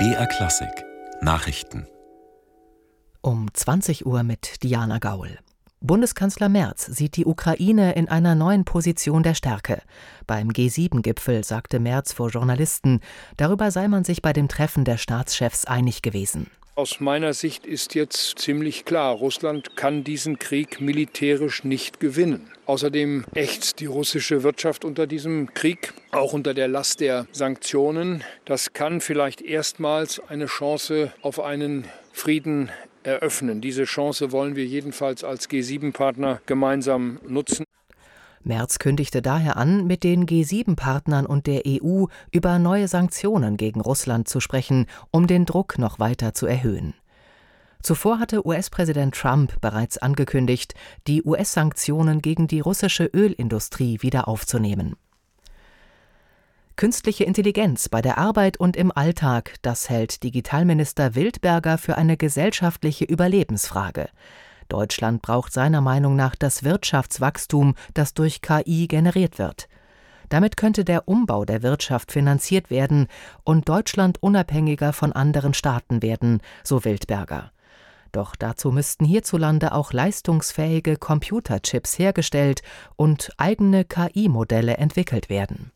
BR Klassik Nachrichten Um 20 Uhr mit Diana Gaul. Bundeskanzler Merz sieht die Ukraine in einer neuen Position der Stärke. Beim G7-Gipfel sagte Merz vor Journalisten, darüber sei man sich bei dem Treffen der Staatschefs einig gewesen. Aus meiner Sicht ist jetzt ziemlich klar, Russland kann diesen Krieg militärisch nicht gewinnen. Außerdem ächzt die russische Wirtschaft unter diesem Krieg, auch unter der Last der Sanktionen. Das kann vielleicht erstmals eine Chance auf einen Frieden eröffnen. Diese Chance wollen wir jedenfalls als G7-Partner gemeinsam nutzen. Merz kündigte daher an, mit den G7-Partnern und der EU über neue Sanktionen gegen Russland zu sprechen, um den Druck noch weiter zu erhöhen. Zuvor hatte US-Präsident Trump bereits angekündigt, die US-Sanktionen gegen die russische Ölindustrie wieder aufzunehmen. Künstliche Intelligenz bei der Arbeit und im Alltag, das hält Digitalminister Wildberger für eine gesellschaftliche Überlebensfrage. Deutschland braucht seiner Meinung nach das Wirtschaftswachstum, das durch KI generiert wird. Damit könnte der Umbau der Wirtschaft finanziert werden und Deutschland unabhängiger von anderen Staaten werden, so Wildberger. Doch dazu müssten hierzulande auch leistungsfähige Computerchips hergestellt und eigene KI-Modelle entwickelt werden.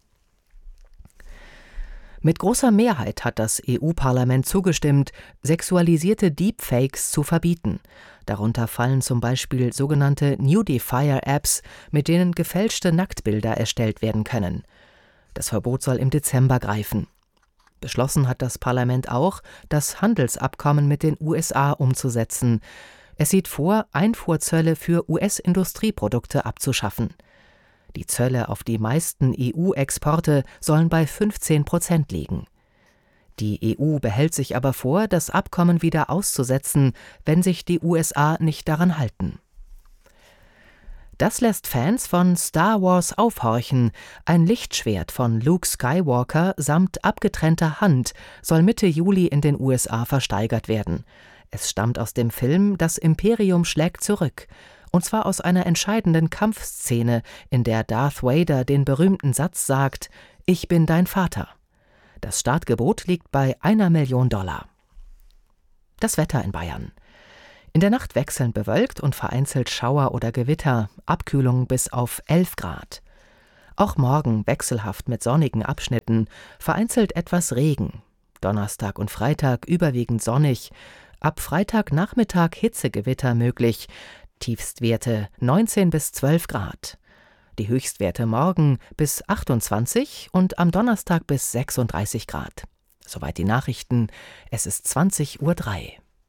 Mit großer Mehrheit hat das EU-Parlament zugestimmt, sexualisierte Deepfakes zu verbieten. Darunter fallen zum Beispiel sogenannte Nudifier-Apps, mit denen gefälschte Nacktbilder erstellt werden können. Das Verbot soll im Dezember greifen. Beschlossen hat das Parlament auch, das Handelsabkommen mit den USA umzusetzen. Es sieht vor, Einfuhrzölle für US-Industrieprodukte abzuschaffen. Die Zölle auf die meisten EU-Exporte sollen bei 15% liegen. Die EU behält sich aber vor, das Abkommen wieder auszusetzen, wenn sich die USA nicht daran halten. Das lässt Fans von Star Wars aufhorchen. Ein Lichtschwert von Luke Skywalker samt abgetrennter Hand soll Mitte Juli in den USA versteigert werden. Es stammt aus dem Film Das Imperium schlägt zurück. Und zwar aus einer entscheidenden Kampfszene, in der Darth Vader den berühmten Satz sagt: „Ich bin dein Vater." Das Startgebot liegt bei $1 Million. Das Wetter in Bayern. In der Nacht wechselnd bewölkt und vereinzelt Schauer oder Gewitter, Abkühlung bis auf 11 Grad. Auch morgen wechselhaft mit sonnigen Abschnitten, vereinzelt etwas Regen. Donnerstag und Freitag überwiegend sonnig. Ab Freitagnachmittag Hitzegewitter möglich. Tiefstwerte 19 bis 12 Grad. Die Höchstwerte morgen bis 28 und am Donnerstag bis 36 Grad. Soweit die Nachrichten. Es ist 20:03 Uhr.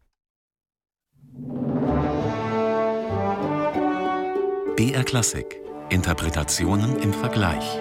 BR Klassik Interpretationen im Vergleich.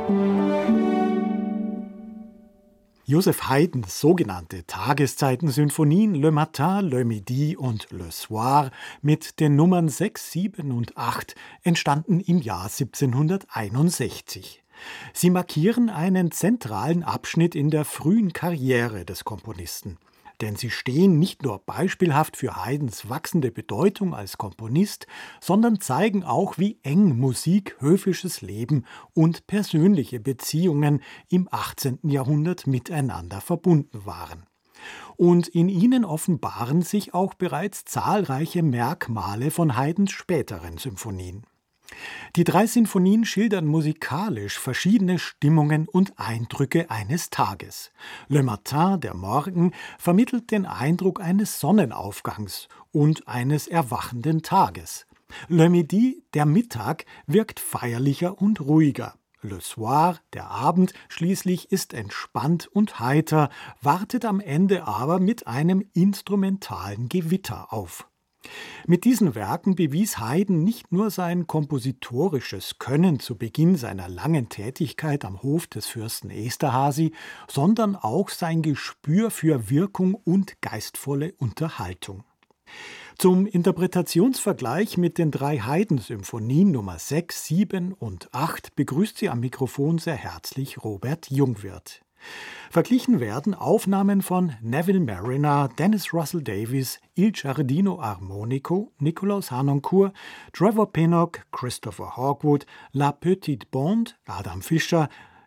Joseph Haydns sogenannte Tageszeiten-Symphonien Le Matin, Le Midi und Le Soir mit den Nummern 6, 7 und 8 entstanden im Jahr 1761. Sie markieren einen zentralen Abschnitt in der frühen Karriere des Komponisten. Denn sie stehen nicht nur beispielhaft für Haydns wachsende Bedeutung als Komponist, sondern zeigen auch, wie eng Musik, höfisches Leben und persönliche Beziehungen im 18. Jahrhundert miteinander verbunden waren. Und in ihnen offenbaren sich auch bereits zahlreiche Merkmale von Haydns späteren Symphonien. Die 3 Sinfonien schildern musikalisch verschiedene Stimmungen und Eindrücke eines Tages. Le Matin, der Morgen, vermittelt den Eindruck eines Sonnenaufgangs und eines erwachenden Tages. Le Midi, der Mittag, wirkt feierlicher und ruhiger. Le Soir, der Abend, schließlich ist entspannt und heiter, wartet am Ende aber mit einem instrumentalen Gewitter auf. Mit diesen Werken bewies Haydn nicht nur sein kompositorisches Können zu Beginn seiner langen Tätigkeit am Hof des Fürsten Esterházy, sondern auch sein Gespür für Wirkung und geistvolle Unterhaltung. Zum Interpretationsvergleich mit den 3 Haydn-Symphonien Nummer 6, 7 und 8 begrüßt sie am Mikrofon sehr herzlich Robert Jungwirth. Verglichen werden Aufnahmen von Neville Marriner, Dennis Russell Davies, Il Giardino Armonico, Nicolas Harnoncourt, Trevor Pinnock, Christopher Hawkwood, La Petite Bande, Adam Fischer,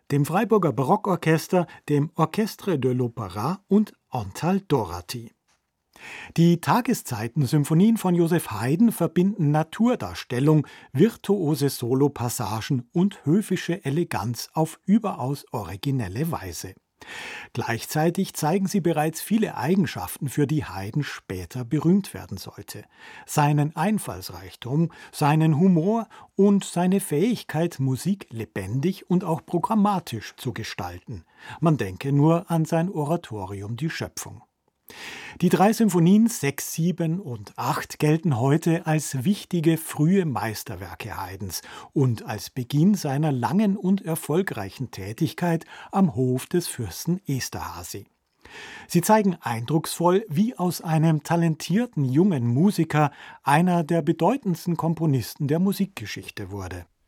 dem Freiburger Barockorchester, dem Orchestre de l'Opéra und Antal Dorati. Die Tageszeiten-Symphonien von Joseph Haydn verbinden Naturdarstellung, virtuose Solopassagen und höfische Eleganz auf überaus originelle Weise. Gleichzeitig zeigen sie bereits viele Eigenschaften, für die Haydn später berühmt werden sollte. Seinen Einfallsreichtum, seinen Humor und seine Fähigkeit, Musik lebendig und auch programmatisch zu gestalten. Man denke nur an sein Oratorium Die Schöpfung. Die 3 Symphonien 6, 7 und 8 gelten heute als wichtige frühe Meisterwerke Haydns und als Beginn seiner langen und erfolgreichen Tätigkeit am Hof des Fürsten Esterházy. Sie zeigen eindrucksvoll, wie aus einem talentierten jungen Musiker einer der bedeutendsten Komponisten der Musikgeschichte wurde.